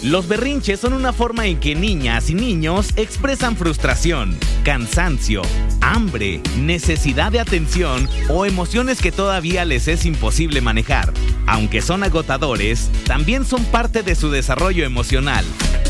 Los berrinches son una forma en que niñas y niños expresan frustración, cansancio, hambre, necesidad de atención o emociones que todavía les es imposible manejar. Aunque son agotadores, también son parte de su desarrollo emocional.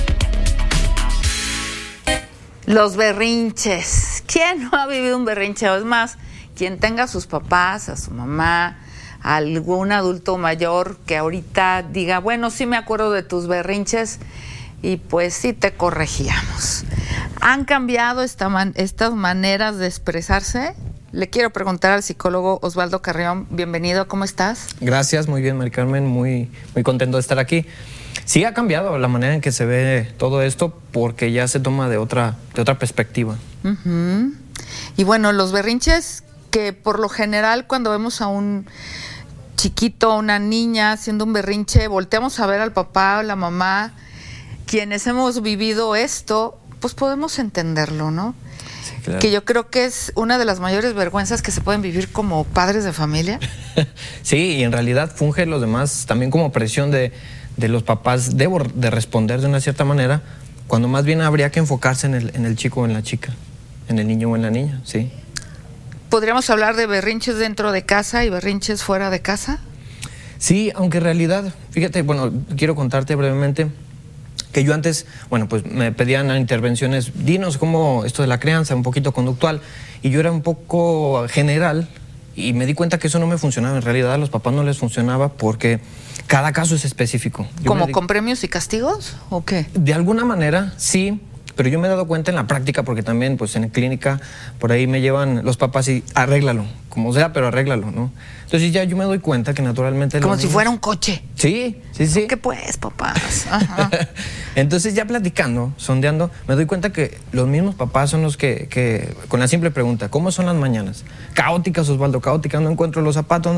Los berrinches. ¿Quién no ha vivido un berrinche? O es más, quien tenga a sus papás, a su mamá, a algún adulto mayor que ahorita diga, bueno, sí me acuerdo de tus berrinches y pues sí te corregíamos. ¿Han cambiado estas maneras de expresarse? Le quiero preguntar al psicólogo Osvaldo Carrión. Bienvenido, ¿cómo estás? Gracias, muy bien, Mari Carmen, muy contento de estar aquí. Sí ha cambiado la manera en que se ve todo esto porque ya se toma de otra perspectiva. Uh-huh. Y bueno, los berrinches que por lo general cuando vemos a un chiquito, una niña haciendo un berrinche, volteamos a ver al papá o la mamá, quienes hemos vivido esto, pues podemos entenderlo, ¿no? Sí, claro. Que yo creo que es una de las mayores vergüenzas que se pueden vivir como padres de familia. Sí, y en realidad funge los demás también como presión de los papás, debo de responder de una cierta manera, cuando más bien habría que enfocarse en el chico o en la chica, en el niño o en la niña, sí. ¿Podríamos hablar de berrinches dentro de casa y berrinches fuera de casa? Sí, aunque en realidad, fíjate, bueno, quiero contarte brevemente que yo antes, bueno, pues me pedían intervenciones, dinos cómo esto de la crianza, un poquito conductual, y yo era un poco general y me di cuenta que eso no me funcionaba. En realidad a los papás no les funcionaba porque cada caso es específico. ¿Como con premios y castigos o qué? De alguna manera, sí. Pero yo me he dado cuenta en la práctica, porque también pues en clínica por ahí me llevan los papás y arréglalo, como sea, pero arréglalo, ¿no? Entonces ya yo me doy cuenta que naturalmente... Como si fuera un coche. Sí. ¿Qué pues, papás? Ajá. Entonces ya platicando, sondeando, me doy cuenta que los mismos papás son los que con la simple pregunta, ¿cómo son las mañanas? Caóticas, Osvaldo, caóticas, no encuentro los zapatos,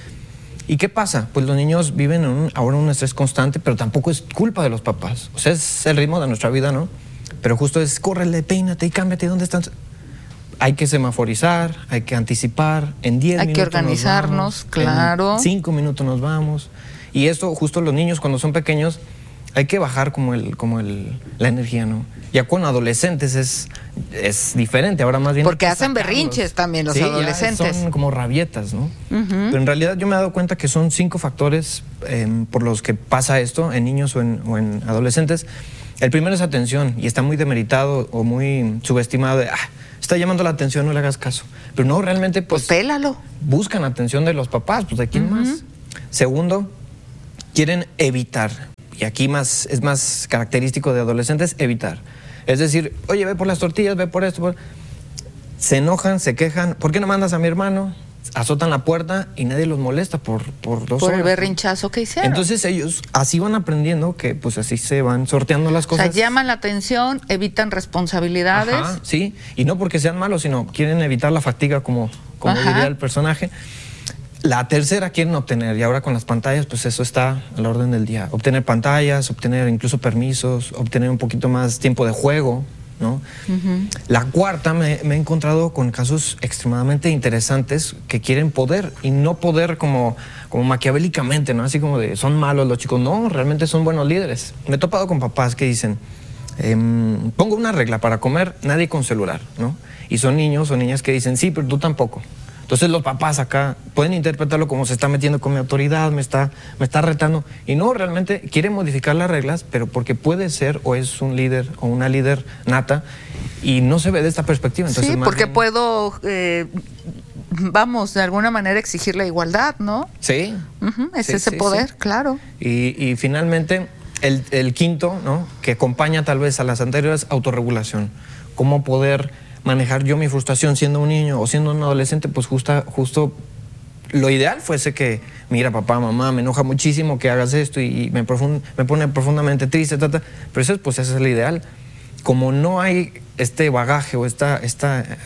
¿Y qué pasa? Pues los niños viven ahora un estrés constante, pero tampoco es culpa de los papás. O sea, es el ritmo de nuestra vida, ¿no? Pero justo es, córrele, peínate y cámbiate, ¿dónde están? Hay que semaforizar, hay que anticipar, en 10 minutos hay que organizarnos, nos vamos, claro. En 5 minutos nos vamos. Y esto, justo los niños cuando son pequeños, hay que bajar la energía, ¿no? Ya con adolescentes es diferente, ahora más bien... Porque hacen berrinches también los adolescentes. Son como rabietas, ¿no? Uh-huh. Pero en realidad yo me he dado cuenta que son 5 factores por los que pasa esto en niños o en adolescentes. El primero es atención, y está muy demeritado o muy subestimado de, está llamando la atención, no le hagas caso. Pero no, realmente pues pélalo. Buscan atención de los papás, pues ¿de quién más? Segundo, quieren evitar, y aquí es más característico de adolescentes, evitar. Es decir, oye, ve por las tortillas, ve por esto, se enojan, se quejan, ¿por qué no mandas a mi hermano? Azotan la puerta y nadie los molesta por 2 horas. Por el berrinchazo que hicieron. Entonces ellos así van aprendiendo que pues así se van sorteando las cosas. O sea, llaman la atención, evitan responsabilidades. Ajá, sí, y no porque sean malos, sino quieren evitar la fatiga como diría el personaje. La tercera quieren obtener, y ahora con las pantallas, pues eso está a la orden del día. Obtener pantallas, obtener incluso permisos, obtener un poquito más tiempo de juego, ¿no? Uh-huh. La cuarta me he encontrado con casos extremadamente interesantes que quieren poder, y no poder como maquiavélicamente, ¿no? Así como de son malos los chicos. No, realmente son buenos líderes. Me he topado con papás que dicen, pongo una regla para comer, nadie con celular, ¿no? Y son niños o niñas que dicen, sí, pero tú tampoco. Entonces los papás acá pueden interpretarlo como se está metiendo con mi autoridad, me está retando. Y no, realmente quiere modificar las reglas, pero porque puede ser o es un líder o una líder nata y no se ve de esta perspectiva. Entonces, sí, porque puedo, de alguna manera exigir la igualdad, ¿no? Sí. Uh-huh, ese poder, sí. Claro. Y finalmente, el quinto, ¿no? Que acompaña tal vez a las anteriores, autorregulación. Cómo poder manejar yo mi frustración siendo un niño o siendo un adolescente, pues justo lo ideal fuese que, mira, papá, mamá, me enoja muchísimo que hagas esto y me pone profundamente triste, pero eso, pues ese es el ideal. Como no hay este bagaje o estas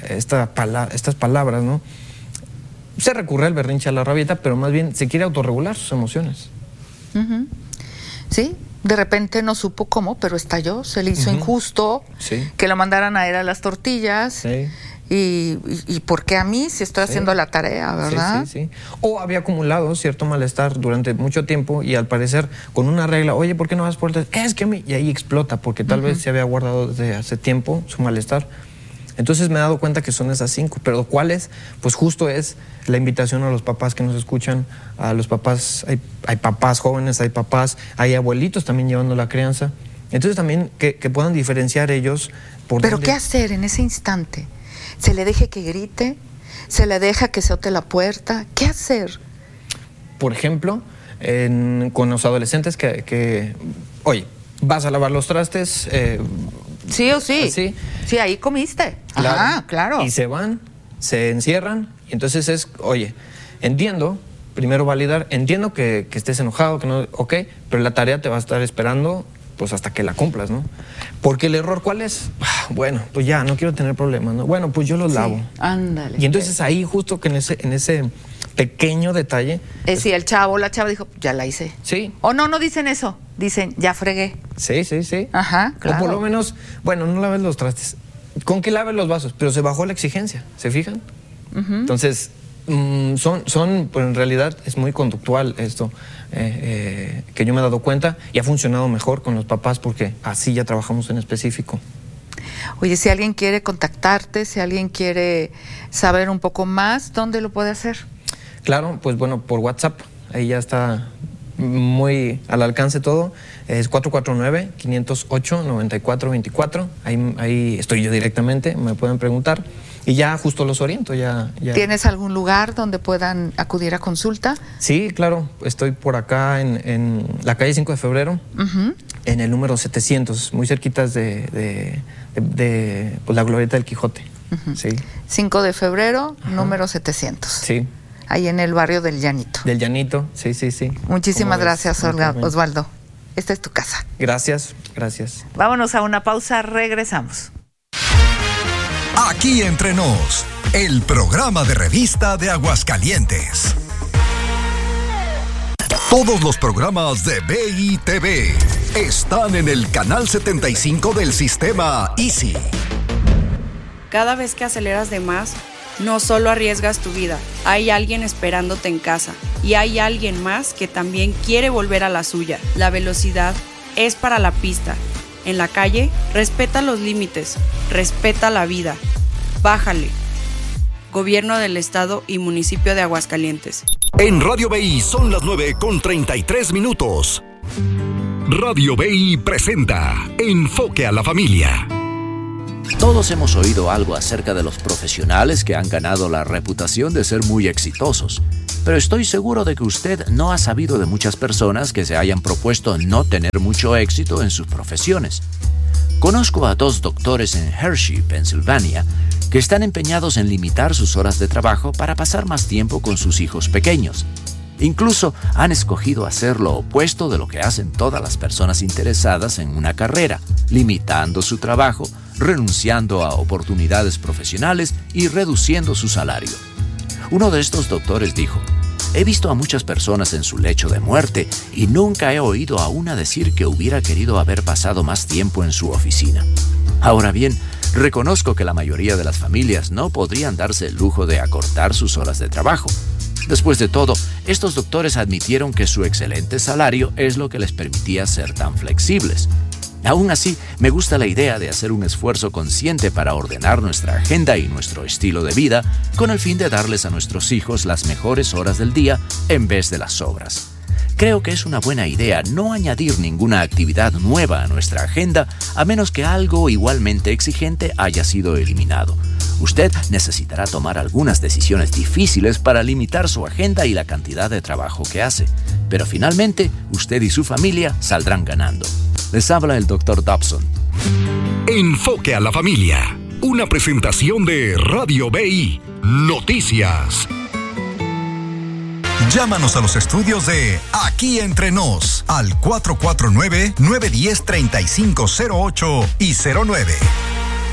palabras, ¿no? Se recurre al berrinche, a la rabieta, pero más bien se quiere autorregular sus emociones. Uh-huh. Sí. De repente no supo cómo, pero estalló, se le hizo injusto que lo mandaran a él a las tortillas ¿Y por qué a mí si estoy haciendo la tarea, verdad? Sí. O había acumulado cierto malestar durante mucho tiempo y al parecer con una regla, oye, ¿por qué no vas por el...? Es que y ahí explota porque tal vez se había guardado desde hace tiempo su malestar. Entonces me he dado cuenta que son esas 5, pero ¿cuáles? Pues justo es la invitación a los papás que nos escuchan, a los papás, hay papás jóvenes, hay papás, hay abuelitos también llevando la crianza. Entonces también que puedan diferenciar ellos. ¿Pero qué hacer en ese instante? ¿Se le deje que grite? ¿Se le deja que se ote la puerta? ¿Qué hacer? Por ejemplo, con los adolescentes que oye, vas a lavar los trastes. Sí o sí. ¿Sí? Sí, ahí comiste. Claro. Ajá, claro. Y se van, se encierran. Y entonces oye, entiendo, primero validar, entiendo que estés enojado, que no, ok, pero la tarea te va a estar esperando pues hasta que la cumplas, ¿no? Porque el error, ¿cuál es? Bueno, pues ya, no quiero tener problemas, ¿no? Bueno, pues yo los lavo. Ándale. Y entonces ahí justo que en ese pequeño detalle... Si el chavo o la chava dijo, ya la hice. Sí. O no dicen eso, dicen, ya fregué. Sí. Ajá, claro. O por lo menos, bueno, no laves los trastes. Con que laves los vasos, pero se bajó la exigencia, ¿se fijan? Entonces... son pues en realidad es muy conductual esto que yo me he dado cuenta y ha funcionado mejor con los papás porque así ya trabajamos en específico. Oye, si alguien quiere contactarte, si alguien quiere saber un poco más, ¿dónde lo puede hacer? Claro, pues bueno, por WhatsApp, ahí ya está muy al alcance todo, es 449-508-9424, ahí estoy yo directamente, me pueden preguntar. Y ya justo los oriento, ya. ¿Tienes algún lugar donde puedan acudir a consulta? Sí, claro. Estoy por acá en la calle 5 de Febrero, en el número 700, muy cerquitas de pues, la glorieta del Quijote. Sí. 5 de Febrero, número 700. Sí. Ahí en el barrio del Llanito. Del Llanito, sí. Muchísimas gracias, Osvaldo. Esta es tu casa. Gracias. Vámonos a una pausa, regresamos. Aquí Entre Nos, el programa de revista de Aguascalientes. Todos los programas de BITV están en el canal 75 del sistema Easy. Cada vez que aceleras de más, no solo arriesgas tu vida, hay alguien esperándote en casa y hay alguien más que también quiere volver a la suya. La velocidad es para la pista. En la calle, respeta los límites, respeta la vida. Bájale. Gobierno del Estado y Municipio de Aguascalientes. En Radio BI son las 9:33. Radio BI presenta Enfoque a la Familia. Todos hemos oído algo acerca de los profesionales que han ganado la reputación de ser muy exitosos, pero estoy seguro de que usted no ha sabido de muchas personas que se hayan propuesto no tener mucho éxito en sus profesiones. Conozco a 2 doctores en Hershey, Pensilvania, que están empeñados en limitar sus horas de trabajo para pasar más tiempo con sus hijos pequeños. Incluso han escogido hacer lo opuesto de lo que hacen todas las personas interesadas en una carrera, limitando su trabajo, renunciando a oportunidades profesionales y reduciendo su salario. Uno de estos doctores dijo: he visto a muchas personas en su lecho de muerte y nunca he oído a una decir que hubiera querido haber pasado más tiempo en su oficina. Ahora bien, reconozco que la mayoría de las familias no podrían darse el lujo de acortar sus horas de trabajo. Después de todo, estos doctores admitieron que su excelente salario es lo que les permitía ser tan flexibles. Aún así, me gusta la idea de hacer un esfuerzo consciente para ordenar nuestra agenda y nuestro estilo de vida con el fin de darles a nuestros hijos las mejores horas del día en vez de las sobras. Creo que es una buena idea no añadir ninguna actividad nueva a nuestra agenda a menos que algo igualmente exigente haya sido eliminado. Usted necesitará tomar algunas decisiones difíciles para limitar su agenda y la cantidad de trabajo que hace, pero finalmente usted y su familia saldrán ganando. Les habla el Dr. Dobson. Enfoque a la Familia, una presentación de Radio BI Noticias. Llámanos a los estudios de Aquí Entre Nos al 449-910-3508 y 09.